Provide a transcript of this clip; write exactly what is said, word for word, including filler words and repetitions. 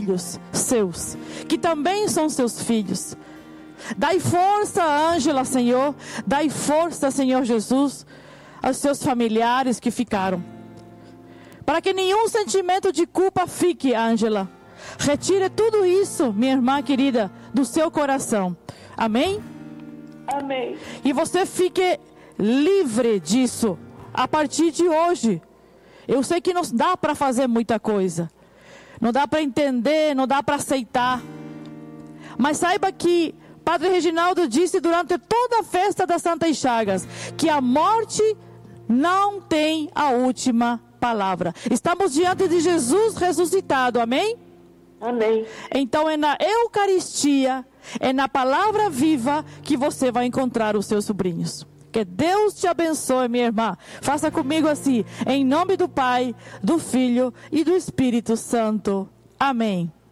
filhos seus, que também são seus filhos. Dai força, Ângela, Senhor. Dai força, Senhor Jesus, aos seus familiares que ficaram. Para que nenhum sentimento de culpa fique, Ângela. Retire tudo isso, minha irmã querida, do seu coração. Amém? Amém. E você fique livre disso a partir de hoje. Eu sei que não dá para fazer muita coisa. Não dá para entender, não dá para aceitar. Mas saiba que Padre Reginaldo disse durante toda a festa das Santas Chagas que a morte não tem a última palavra. Estamos diante de Jesus ressuscitado, amém? Amém. Então é na Eucaristia, é na palavra viva que você vai encontrar os seus sobrinhos. Que Deus te abençoe, minha irmã. Faça comigo assim, em nome do Pai, do Filho e do Espírito Santo. Amém.